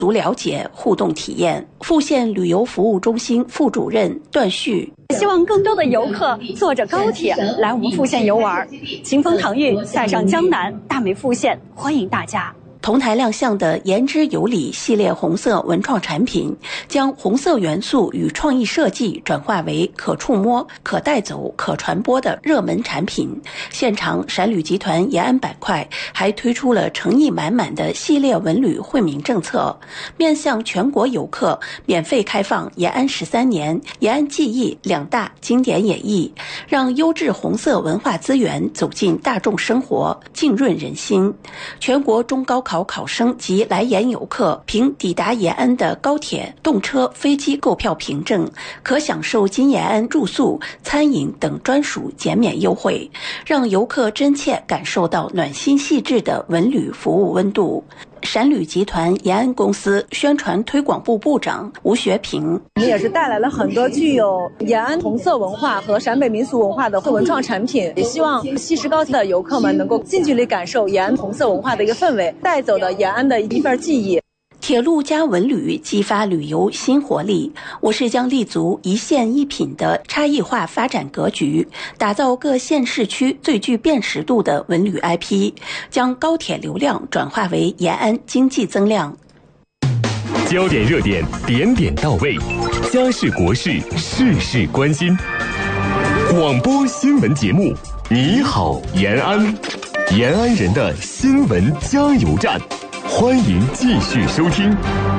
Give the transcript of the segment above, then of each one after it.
足了解互动体验。富县旅游服务中心副主任段旭， 希望更多的游客坐着高铁来我们富县游玩，晴风唐韵，塞上江南，大美富县，欢迎大家。 同台亮相的言之有理系列红色文创产品，将红色元素与创意设计转化为可触摸、可带走、可传播的热门产品。现场陕旅集团延安板块还推出了诚意满满的系列文旅惠民政策，面向全国游客免费开放延安13年、延安记忆2大经典演绎，让优质红色文化资源走进大众生活，浸润人心。全国中高考考生及来延游客凭抵达延安的高铁、动车、飞机购票凭证，可享受金延安住宿、餐饮等专属减免优惠，让游客真切感受到暖心细致的文旅服务温度。陕旅集团延安公司宣传推广部部长吴学平， 我们也是带来了很多具有延安红色文化和陕北民俗文化的文创产品，也希望西石高铁的游客们能够近距离感受延安红色文化的一个氛围，带走的延安的一份记忆。 铁路加文旅激发旅游新活力，我市将立足一县一品的差异化发展格局，打造各县市区最具辨识度的文旅 IP， 将高铁流量转化为延安经济增量。 焦点热点，点点到位，家事国事，事事关心。广播新闻节目，你好延安，延安人的新闻加油站。欢迎继续收听。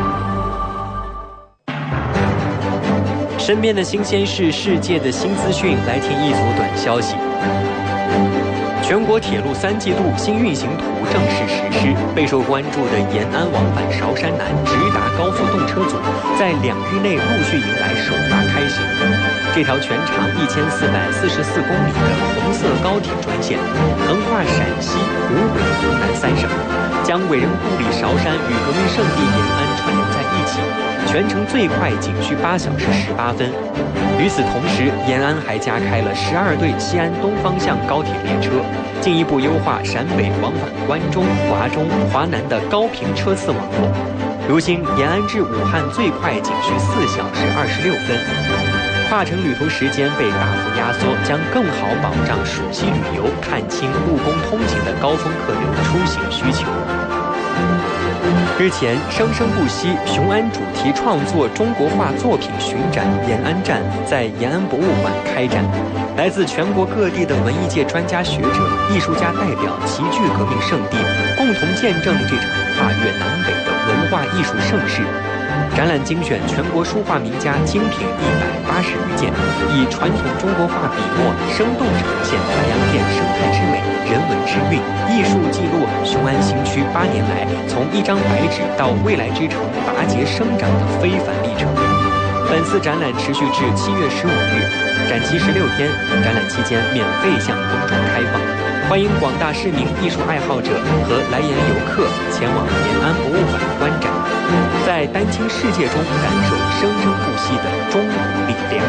身边的新鲜事，世界的新资讯，来听一组短消息。全国铁路3季度新运行图正式实施，备受关注的延安往返韶山南直达高速动车组，在2日内陆续迎来首发开行。这条全长1444公里的红色高铁专线，横跨陕西、湖北、湖南3省，将伟人故里韶山与革命圣地延安串联在一起，全程最快仅需8小时18分。与此同时，延安还加开了12对西安东方向高铁列车，进一步优化陕北往返关中、华中、华南的高频车次网络。如今，延安至武汉最快仅需4小时26分。跨程旅途时间被大幅压缩，将更好保障暑期旅游、看清故宫通勤的高峰客流出行需求。日前，生生不息雄安主题创作中国画作品巡展延安站在延安博物馆开展，来自全国各地的文艺界专家学者、艺术家代表齐聚革命圣地，共同见证这场跨越南北的文化艺术盛事。展览精选全国书画名家精品180余件，以传统中国画笔墨生动呈现白洋淀生态之美、人文之韵，艺术记录雄安新区8年来从一张白纸到未来之城拔节生长的非凡历程。本次展览持续至7月15日，展期16天，展览期间免费向公众开放，欢迎广大市民、艺术爱好者和来延游客前往延安博物馆观展，在丹青世界中感受生生不息的中国力量。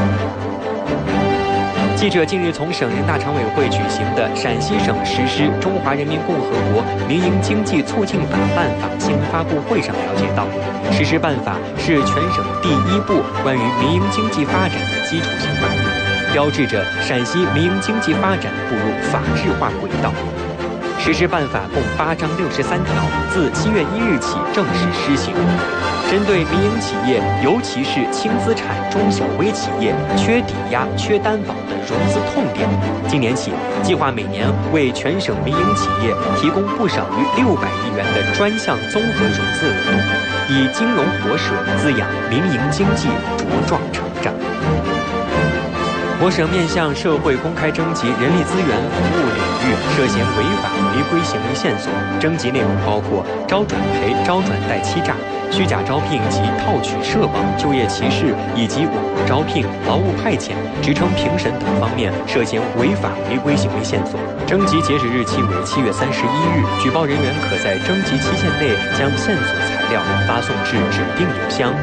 记者近日从省人大常委会举行的陕西省实施《中华人民共和国民营经济促进法》办法新闻发布会上了解到，实施办法是全省第1部关于民营经济发展的基础性法律，标志着陕西民营经济发展步入法治化轨道。实施办法共8章63条，自7月1日起正式施行。针对民营企业，尤其是轻资产中小微企业缺抵押、缺担保的融资痛点，今年起计划每年为全省民营企业提供不少于600亿元的专项综合融资额度，以金融活水滋养民营经济茁壮成长。我省面向社会公开征集人力资源服务领域涉嫌违法违规行为线索，征集内容包括招转赔、招转贷欺诈、虚假招聘及套取社保、就业歧视以及网络招聘、劳务派遣、职称评审等方面涉嫌违法违规行为线索。征集截止日期为7月31日，举报人员可在征集期限内将线索材料发送至指定邮箱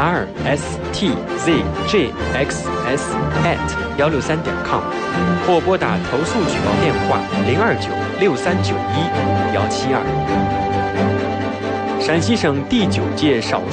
rstzjxs@163.com， 或拨打投诉举报电话0296391-172。陕西省第9届少数